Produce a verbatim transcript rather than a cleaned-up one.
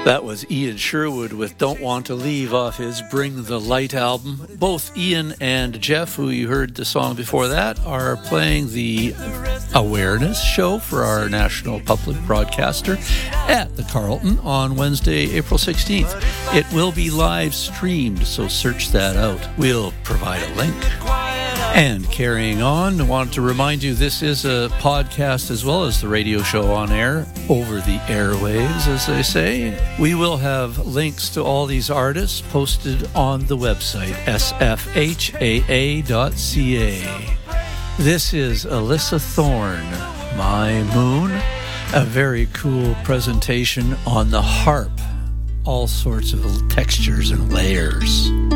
That was Ian Sherwood with Don't Want to Leave off his Bring the Light album. Both Ian and Jeff, who you heard the song before that, are playing the awareness show for our national public broadcaster at the Carlton on Wednesday, April sixteenth. It will be live streamed, so search that out. We'll provide a link. And carrying on, I wanted to remind you this is a podcast as well as the radio show on air, over the airwaves, as they say. We will have links to all these artists posted on the website, s f h a a dot c a. This is Alyssa Thorne, My Moon, a very cool presentation on the harp, all sorts of textures and layers.